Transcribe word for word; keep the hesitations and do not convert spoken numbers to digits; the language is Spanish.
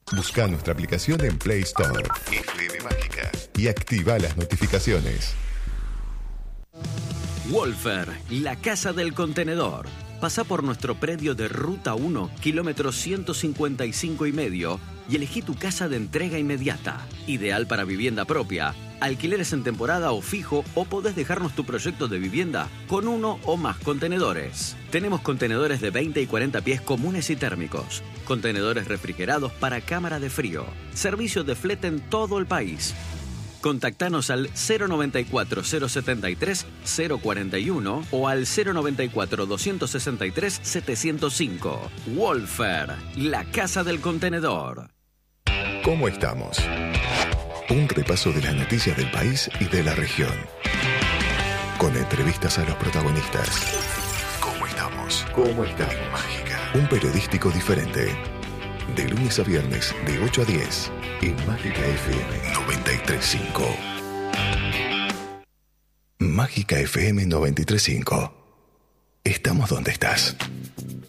Busca nuestra aplicación en Play Store, F M Mágica, y activa las notificaciones. Wolfer, la casa del contenedor. Pasá por nuestro predio de Ruta uno, kilómetro ciento cincuenta y cinco y medio, y elegí tu casa de entrega inmediata. Ideal para vivienda propia, alquileres en temporada o fijo, o podés dejarnos tu proyecto de vivienda con uno o más contenedores. Tenemos contenedores de veinte y cuarenta pies comunes y térmicos, contenedores refrigerados para cámara de frío, servicio de flete en todo el país. Contactanos al cero noventa y cuatro, cero setenta y tres, cero cuarenta y uno o al cero noventa y cuatro, doscientos sesenta y tres, setecientos cinco. Wolfer, la casa del contenedor. ¿Cómo estamos? Un repaso de las noticias del país y de la región. Con entrevistas a los protagonistas. ¿Cómo estamos? ¿Cómo estamos? Mágica. Un periodístico diferente. De lunes a viernes, de ocho a diez. En Mágica F M noventa y tres punto cinco. Mágica F M noventa y tres punto cinco. Estamos donde estás.